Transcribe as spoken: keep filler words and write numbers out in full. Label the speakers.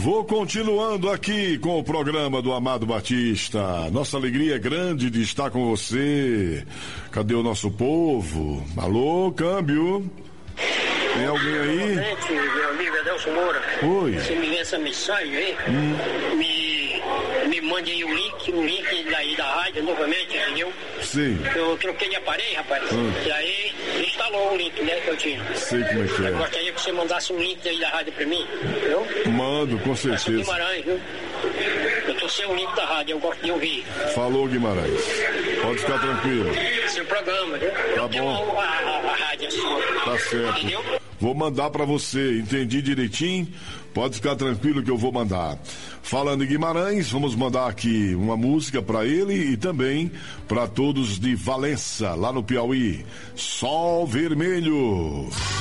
Speaker 1: Vou continuando aqui com o programa do Amado Batista. Nossa alegria é grande de estar com você. Cadê o nosso povo? Alô, câmbio? Tem alguém aí?
Speaker 2: Gente, meu amigo Adelson Moura.
Speaker 1: Oi.
Speaker 2: Você me lê essa mensagem aí? Hum. Me, me mande aí o link, o link daí da rádio novamente, entendeu?
Speaker 1: Sim.
Speaker 2: Eu troquei de aparelho, rapaz. Hum. E aí instalou o link, né, que eu tinha.
Speaker 1: Sei como é que é.
Speaker 2: Eu gostaria que você mandasse um link aí da rádio pra mim, viu?
Speaker 1: Mando, com certeza.
Speaker 2: Eu sou Guimarães, viu? Eu tô sem o link da rádio, eu gosto de ouvir.
Speaker 1: Falou, Guimarães. Pode ficar tranquilo.
Speaker 2: Seu programa, viu?
Speaker 1: Tá
Speaker 2: eu tenho
Speaker 1: bom.
Speaker 2: A, a, a rádio sua.
Speaker 1: Tá certo.
Speaker 2: Entendeu?
Speaker 1: Vou mandar pra você, entendi direitinho? Pode ficar tranquilo que eu vou mandar. Falando em Guimarães, vamos mandar aqui uma música pra ele e também pra todos de Valença, lá no Piauí. Sol Vermelho.